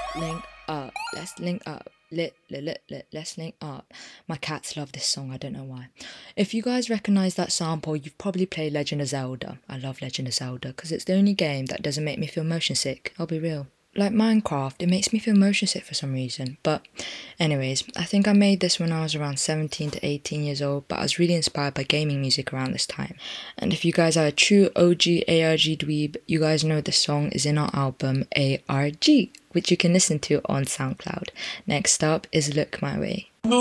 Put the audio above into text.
link up. Let's link up. Let's link up. My cats love this song, I don't know why. If you guys recognize that sample, you've probably played Legend of Zelda. I love Legend of Zelda because it's the only game that doesn't make me feel motion sick, I'll be real. Like Minecraft, it makes me feel motion sick for some reason. But anyways, I think I made this when I was around 17 to 18 years old, but I was really inspired by gaming music around this time. And if you guys are a true OG ARG dweeb, you guys know this song is in our album ARG, which you can listen to on SoundCloud. Next up is Look My Way.